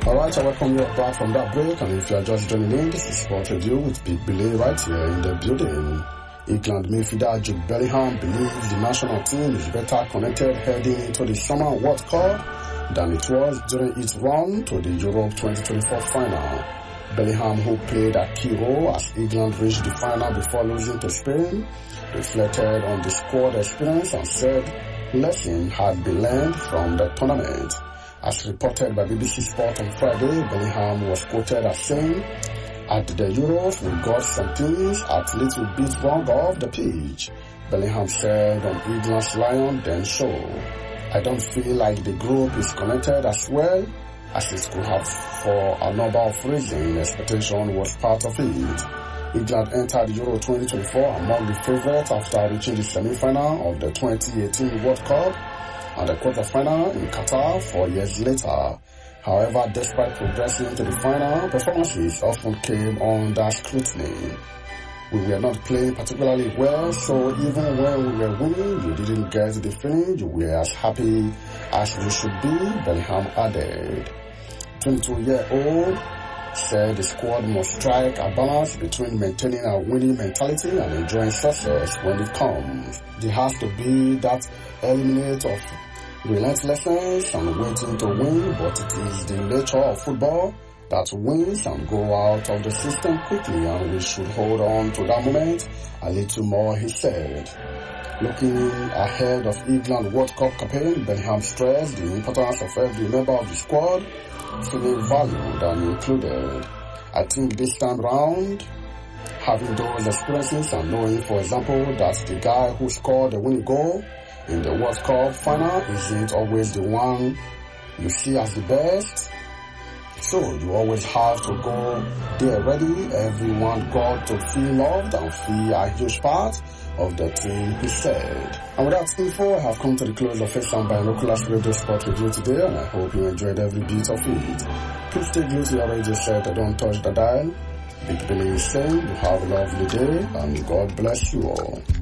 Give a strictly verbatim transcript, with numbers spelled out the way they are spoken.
Alright, I welcome you back from that break, and if you are just joining in, this is Sport Review with Big Billy right here in the building. England midfielder Jude Bellingham believes the national team is better connected heading into the Summer World Cup than it was during its run to the Europe twenty twenty-four final. Bellingham, who played a key role as England reached the final before losing to Spain, reflected on the squad experience and said lessons had been learned from the tournament. As reported by B B C Sport on Friday, Bellingham was quoted as saying, "At the Euros, we got some things a little bit wrong off the pitch." Bellingham said on England's Lion Den show, "I don't feel like the group is connected as well as it could have for a number of reasons. Expectation was part of it." England entered Euro twenty twenty-four among the favourites after reaching the semi-final of the twenty eighteen World Cup and the quarter-final in Qatar four years later. However, despite progressing to the final, performances often came under scrutiny. "We were not playing particularly well, so even when we were winning, you didn't get the feeling you were as happy as you should be," Bellingham added. twenty-two-year-old said the squad must strike a balance between maintaining a winning mentality and enjoying success when it comes. There has to be that element of relentlessness and waiting to win, but it is the nature of football that wins and go out of the system quickly, and we should hold on to that moment a little more, he said. Looking ahead of England World Cup campaign, Bellingham stressed the importance of every member of the squad feeling valued and included. "I think this time round, having those experiences and knowing, for example, that the guy who scored the winning goal in the World Cup final isn't always the one you see as the best, so you always have to go there ready. Everyone got to feel loved and feel a huge part of the team," he said. And with that info, I have come to the close of First and Binoculars Radio Sport Review today, and I hope you enjoyed every bit of it. Please stay glued to your radio set and don't touch the dial. Big Billy is saying you have a lovely day and God bless you all.